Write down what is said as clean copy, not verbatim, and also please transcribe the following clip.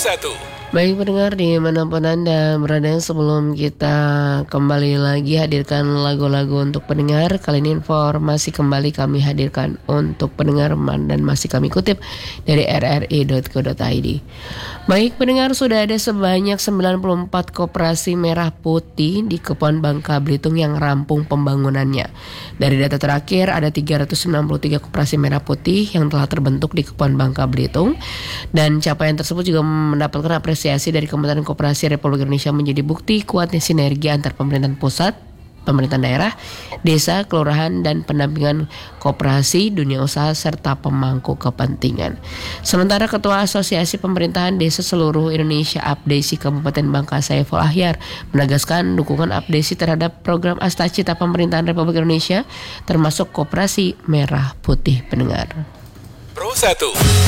Baik pendengar dimanapun Anda berada, sebelum kita kembali lagi hadirkan lagu-lagu untuk pendengar, kali ini informasi kembali kami hadirkan untuk pendengar dan masih kami kutip dari rri.co.id. Baik pendengar, sudah ada sebanyak 94 koperasi merah putih di Kepulauan Bangka Belitung yang rampung pembangunannya. Dari data terakhir ada 393 koperasi merah putih yang telah terbentuk di Kepulauan Bangka Belitung, dan capaian tersebut juga mendapatkan apresiasi dari Kementerian Koperasi Republik Indonesia menjadi bukti kuatnya sinergi antar pemerintahan pusat, pemerintahan daerah, desa, kelurahan, dan pendampingan koperasi, dunia usaha, serta pemangku kepentingan. Sementara Ketua Asosiasi Pemerintahan Desa Seluruh Indonesia APDESI Kabupaten Bangka Saiful Ahyar menegaskan dukungan APDESI terhadap program Astacita Pemerintahan Republik Indonesia termasuk Koperasi Merah Putih pendengar. Pro 1